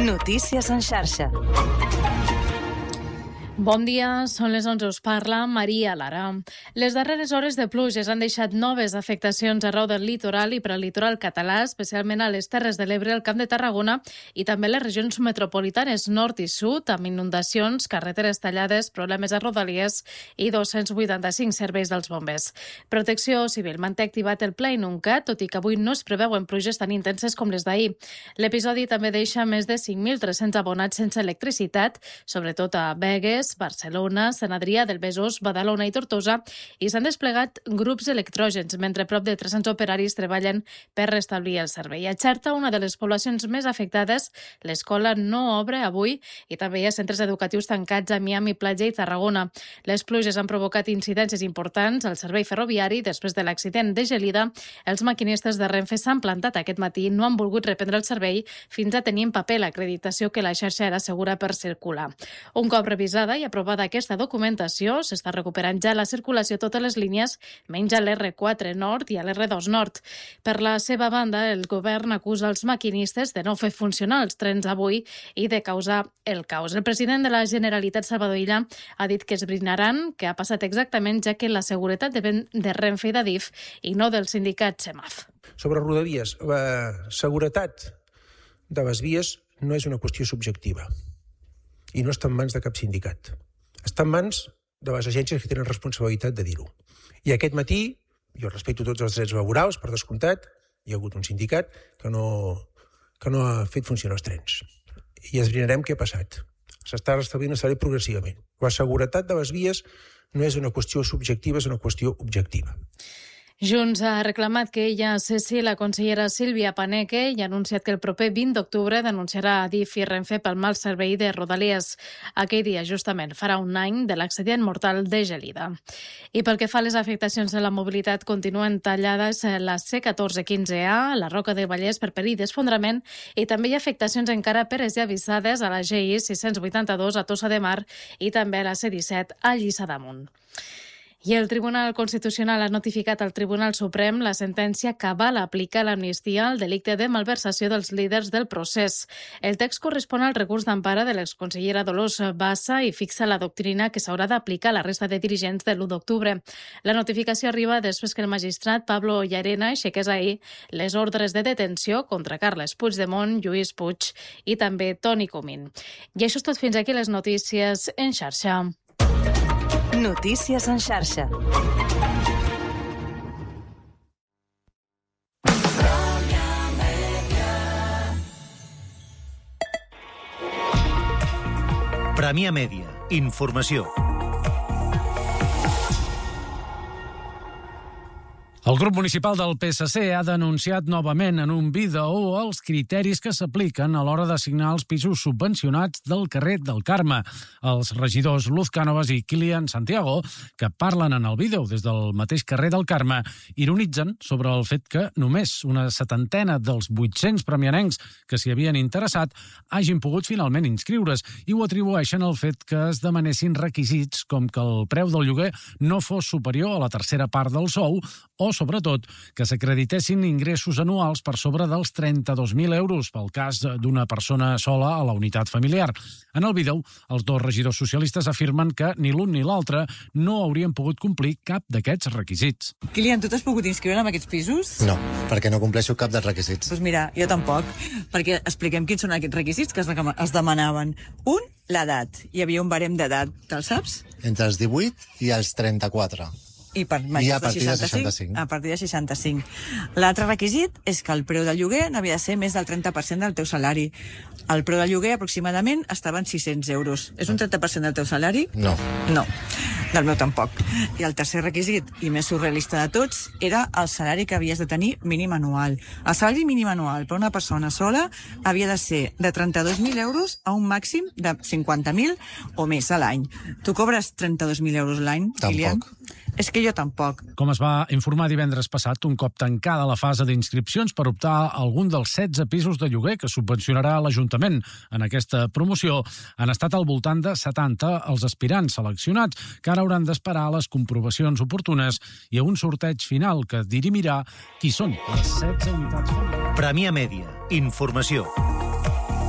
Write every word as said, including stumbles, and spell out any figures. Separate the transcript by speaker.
Speaker 1: Notícies en xarxa.
Speaker 2: Bon dia, són les onze, us parla Maria Lara. Les darreres hores de pluges han deixat noves afectacions arreu del litoral i per al litoral català, especialment a les Terres de l'Ebre, al Camp de Tarragona i també a les regions metropolitanes nord i sud, amb inundacions, carreteres tallades, problemes a Rodalies i dos-cents vuitanta-cinc serveis dels bombers. Protecció Civil manté activat el Pla Inuncat, tot i que avui no es preveuen pluges tan intenses com les d'ahir. L'episodi també deixa més de cinc mil tres-cents abonats sense electricitat, sobretot a Begues, Barcelona, Sant Adrià del Besòs, Badalona i Tortosa, i s'han desplegat grups electrògens, mentre prop de tres-cents operaris treballen per restablir el servei. A Xerta, una de les poblacions més afectades, l'escola no obre avui i també hi ha centres educatius tancats a Miami, Platja i Tarragona. Les pluges han provocat incidències importants al servei ferroviari. Després de l'accident de Gelida, els maquinistes de Renfe s'han plantat aquest matí i no han volgut reprendre el servei fins a tenir en paper l'acreditació que la xarxa era segura per circular. Un cop revisada i aprovada aquesta documentació, s'està recuperant ja la circulació a totes les línies, menys a l'erre quatre Nord i a l'erre dos Nord. Per la seva banda, el govern acusa els maquinistes de no fer funcionar els trens avui i de causar el caos. El president de la Generalitat, Salvador Illa, ha dit que esbrinaran què ha passat exactament, ja que la seguretat depèn de Renfe i d'Adif i no del sindicat SEMAF.
Speaker 3: Sobre Rodalies, la seguretat de les vies no és una qüestió subjectiva i no està en mans de cap sindicat. Està en mans de les agències que tenen responsabilitat de dir-ho. I aquest matí, jo respecto tots els drets laborals, per descomptat, hi ha hagut un sindicat que no, que no ha fet funcionar els trens. I esbrinarem què ha passat. S'està restablint el servei progressivament. La seguretat de les vies no és una qüestió subjectiva, és una qüestió objectiva.
Speaker 2: Junts ha reclamat que ella cessi la consellera Sílvia Paneque i ha anunciat que el proper vint d'octubre denunciarà a Adif i Renfe pel mal servei de Rodalies. Aquell dia, justament, farà un any de l'accident mortal de Gelida. I pel que fa a les afectacions de la mobilitat, continuen tallades la ce catorze quinze A, la Roca del Vallès per perill d'esfondrament, i també hi ha afectacions encara peres i avisades a la ge i sis-cents vuitanta-dos a Tossa de Mar i també a la ce disset a Lliçà d'Amunt. I el Tribunal Constitucional ha notificat al Tribunal Suprem la sentència que avala aplicar l'amnistia al delicte de malversació dels líders del procés. El text correspon al recurs d'empara de l'exconsellera Dolors Bassa i fixa la doctrina que s'haurà d'aplicar a la resta de dirigents de l'u d'octubre. La notificació arriba després que el magistrat Pablo Llarena aixequés ahir les ordres de detenció contra Carles Puigdemont, Lluís Puig i també Toni Comín. I això és tot fins aquí les notícies en xarxa.
Speaker 1: Notícies en xarxa.
Speaker 4: Premià Mèdia. Informació.
Speaker 5: El grup municipal del pe esse ce ha denunciat novament en un vídeo els criteris que s'apliquen a l'hora d'assignar els pisos subvencionats del carrer del Carme. Els regidors Luz Cánovas i Kilian Santiago, que parlen en el vídeo des del mateix carrer del Carme, ironitzen sobre el fet que només una setantena dels vuit-cents premianencs que s'hi havien interessat hagin pogut finalment inscriure's i ho atribueixen al fet que es demanessin requisits com que el preu del lloguer no fos superior a la tercera part del sou o, sobretot, que s'acreditessin ingressos anuals per sobre dels trenta-dos mil euros pel cas d'una persona sola a la unitat familiar. En el vídeo, els dos regidors socialistes afirmen que ni l'un ni l'altre no haurien pogut complir cap d'aquests requisits.
Speaker 6: Kilian, tu t'has pogut inscriure en aquests pisos?
Speaker 7: No, perquè no compleixo cap dels requisits.
Speaker 6: Doncs mira, jo tampoc, perquè expliquem quins són aquests requisits que es demanaven. Un, l'edat. Hi havia un barem d'edat, te'l saps?
Speaker 7: Entre els divuit i els trenta-quatre.
Speaker 6: I, per
Speaker 7: I a partir de seixanta-cinc.
Speaker 6: A partir de seixanta-cinc. L'altre requisit és que el preu del lloguer n'havia de ser més del trenta per cent del teu salari. El preu del lloguer aproximadament estava en sis-cents euros. És un trenta per cent del teu salari?
Speaker 7: No.
Speaker 6: No, del meu tampoc. I el tercer requisit, i més surrealista de tots, era el salari que havies de tenir mínim anual. El salari mínim anual per una persona sola havia de ser de trenta-dos mil euros a un màxim de cinquanta mil o més a l'any. Tu cobres trenta-dos mil euros l'any, Kilian?
Speaker 7: Tampoc.
Speaker 6: És que jo tampoc.
Speaker 5: Com es va informar divendres passat, un cop tancada la fase d'inscripcions per optar a algun dels setze pisos de lloguer que subvencionarà l'Ajuntament en aquesta promoció, han estat al voltant de setanta els aspirants seleccionats, que ara hauran d'esperar les comprovacions oportunes i a un sorteig final que dirimirà qui són les setze unitats familiars.
Speaker 4: Premià Mèdia. Informació.